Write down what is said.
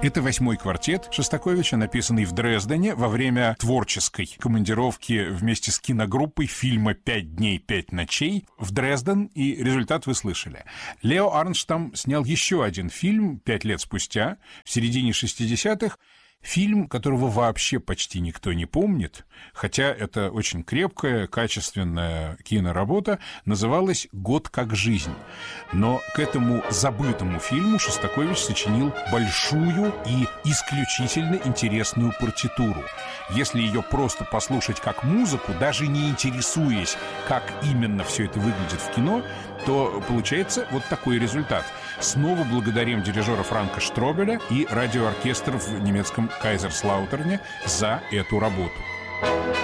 Это 8-й квартет Шостаковича, написанный в Дрездене во время творческой командировки вместе с киногруппой фильма «5 дней, 5 ночей» в Дрезден, и результат вы слышали. Лео Арнштам снял еще один фильм 5 лет спустя, в середине 60-х, фильм, которого вообще почти никто не помнит, хотя это очень крепкая, качественная киноработа, называлась «Год как жизнь». Но к этому забытому фильму Шостакович сочинил большую и исключительно интересную партитуру. Если ее просто послушать как музыку, даже не интересуясь, как именно все это выглядит в кино, то получается вот такой результат. Снова благодарим дирижера Франка Штробеля и радиооркестр в немецком Кайзерслаутерне за эту работу.